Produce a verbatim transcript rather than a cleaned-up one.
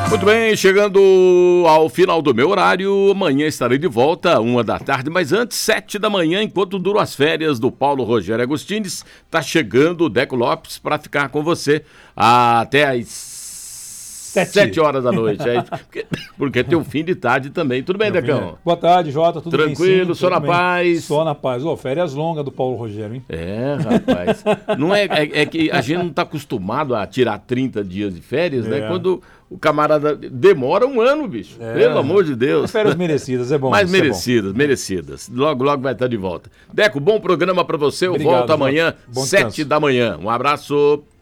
Muito bem, chegando ao final do meu horário, amanhã estarei de volta, uma da tarde, mas antes, sete da manhã, enquanto duram as férias do Paulo Rogério Agostines, tá chegando o Deco Lopes para ficar com você até às sete, sete horas da noite, é isso, porque, porque tem um fim de tarde também. Tudo bem, Decão? Boa tarde, Jota, tudo Tranquilo, bem? Tranquilo, só na paz? Só na paz. Ô, férias longas do Paulo Rogério, hein? É, rapaz. Não é, é, é que a gente não está acostumado a tirar trinta dias de férias, é. né? Quando o camarada demora um ano, bicho. É. Pelo amor de Deus. É férias merecidas, é bom. Mas merecidas, é bom. merecidas. Logo, logo vai estar de volta. Deco, bom programa para você. Eu Obrigado, volto amanhã, bom sete da manhã. Um abraço.